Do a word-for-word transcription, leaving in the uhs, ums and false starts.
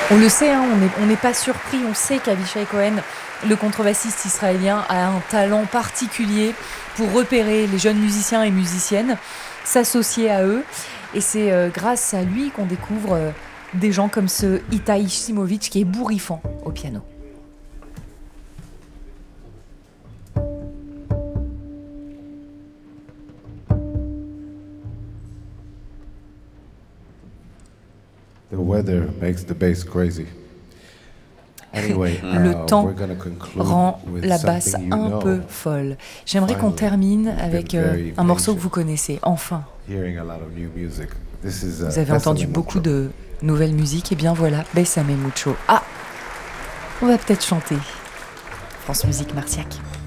On le sait, hein, on n'est on n'est pas surpris, on sait qu'Avishai Cohen, le contrebassiste israélien, a un talent particulier pour repérer les jeunes musiciens et musiciennes, s'associer à eux. Et c'est euh, grâce à lui qu'on découvre euh, des gens comme ce Itai Simovic qui est bourrifant au piano. The weather makes the bass crazy. Anyway, Le uh, temps we're gonna conclude rend with la basse something you un know. peu folle. J'aimerais qu'on Finally, termine you've avec been euh, very un morceau que patient. vous connaissez, enfin. Hearing a lot of new music. This is, uh, Vous avez Bésame entendu Mucho. beaucoup de nouvelles musiques, et bien voilà, Bésame Mucho. Ah, on va peut-être chanter. France Musique Marciac.